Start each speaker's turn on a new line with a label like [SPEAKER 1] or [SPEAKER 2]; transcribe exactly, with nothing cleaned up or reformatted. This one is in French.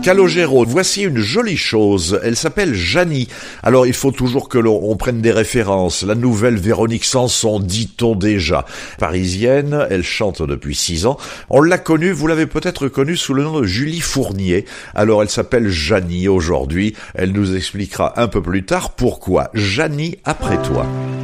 [SPEAKER 1] Calogero, voici une jolie chose, elle s'appelle Janie. Alors il faut toujours que l'on on prenne des références. La nouvelle Véronique Sanson, dit-on déjà. Parisienne, elle chante depuis six ans. On l'a connue, vous l'avez peut-être connue sous le nom de Julie Fournier. Alors elle s'appelle Janie aujourd'hui, elle nous expliquera un peu plus tard pourquoi. Janie après toi.